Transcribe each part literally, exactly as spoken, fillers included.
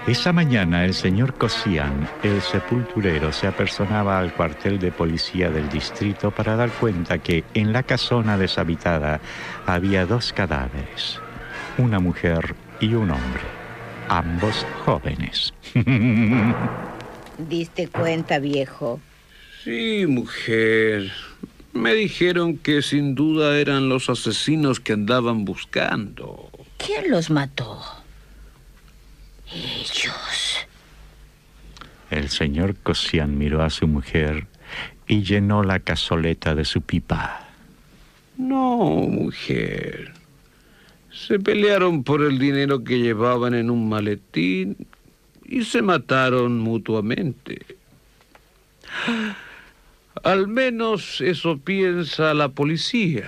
Esa mañana el señor Kosian, el sepulturero, se apersonaba al cuartel de policía del distrito para dar cuenta que en la casona deshabitada había dos cadáveres, una mujer y un hombre, ambos jóvenes. ¿Diste cuenta, viejo? Sí, mujer. Me dijeron que sin duda eran los asesinos que andaban buscando. ¿Quién los mató? Ellos. El señor Kosian miró a su mujer y llenó la cazoleta de su pipa. No, mujer. Se pelearon por el dinero que llevaban en un maletín y se mataron mutuamente. Al menos eso piensa la policía.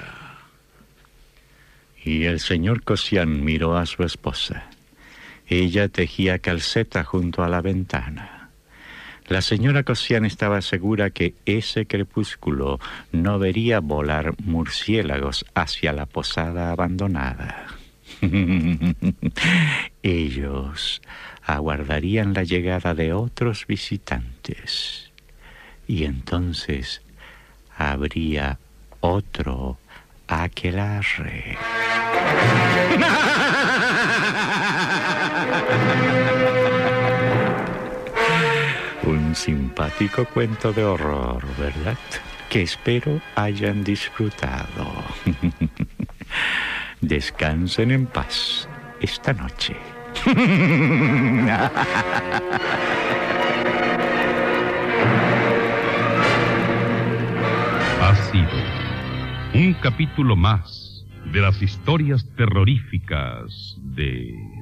Y el señor Kosian miró a su esposa. Ella tejía calceta junto a la ventana. La señora Kosian estaba segura que ese crepúsculo no vería volar murciélagos hacia la posada abandonada. Ellos aguardarían la llegada de otros visitantes. Y entonces habría otro aquelarre. Un simpático cuento de horror, ¿verdad? Que espero hayan disfrutado. Descansen en paz esta noche. Ha sido un capítulo más de las historias terroríficas de